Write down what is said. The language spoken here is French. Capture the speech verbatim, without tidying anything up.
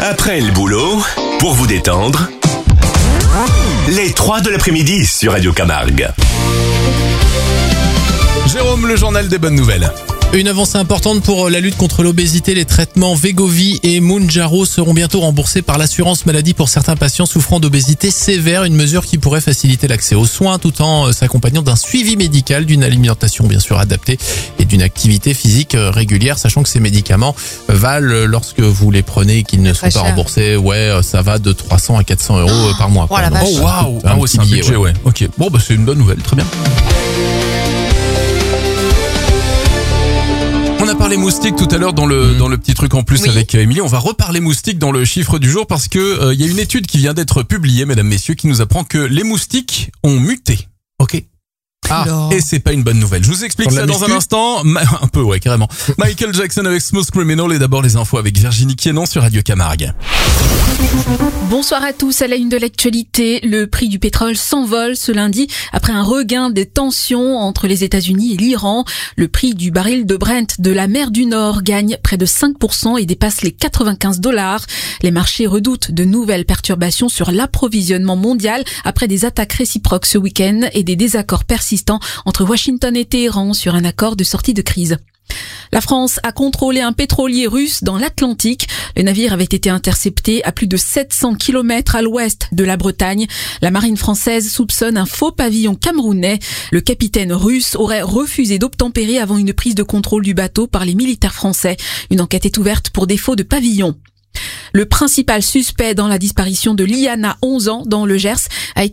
Après le boulot, pour vous détendre, les trois de l'après-midi sur Radio Camargue. Jérôme, le journal des bonnes nouvelles. Une avancée importante pour la lutte contre l'obésité. Les traitements Wegovy et Mounjaro seront bientôt remboursés par l'assurance maladie pour certains patients souffrant d'obésité sévère. Une mesure qui pourrait faciliter l'accès aux soins tout en s'accompagnant d'un suivi médical, d'une alimentation bien sûr adaptée et d'une activité physique régulière, sachant que ces médicaments valent, lorsque vous les prenez et qu'ils ne sont pas remboursés, ouais, ça va de trois cents à quatre cents euros oh, par mois. Oh la vache. Oh waouh, ah, ouais, c'est un budget, ouais. ouais. Ok, bon bah c'est une bonne nouvelle, très bien. On a parlé moustiques tout à l'heure dans le mmh. dans le petit truc en plus oui. avec Émilie. On va reparler moustiques dans le chiffre du jour parce que il euh, y a une étude qui vient d'être publiée, mesdames, messieurs, qui nous apprend que les moustiques ont muté. Ok. Ah, et c'est pas une bonne nouvelle. Je vous explique ça dans un instant. Ma- un peu, ouais, carrément. Michael Jackson avec Smooth Criminal et d'abord les infos avec Virginie Quienon sur Radio Camargue. Bonsoir à tous. À la une de l'actualité, le prix du pétrole s'envole ce lundi après un regain des tensions entre les États-Unis et l'Iran. Le prix du baril de Brent de la mer du Nord gagne près de cinq pour cent et dépasse les quatre-vingt-quinze dollars. Les marchés redoutent de nouvelles perturbations sur l'approvisionnement mondial après des attaques réciproques ce week-end et des désaccords persistants entre Washington et Téhéran sur un accord de sortie de crise. La France a contrôlé un pétrolier russe dans l'Atlantique. Le navire avait été intercepté à plus de sept cents kilomètres à l'ouest de la Bretagne. La marine française soupçonne un faux pavillon camerounais. Le capitaine russe aurait refusé d'obtempérer avant une prise de contrôle du bateau par les militaires français. Une enquête est ouverte pour défaut de pavillon. Le principal suspect dans la disparition de Liana, onze ans, dans le Gers, a été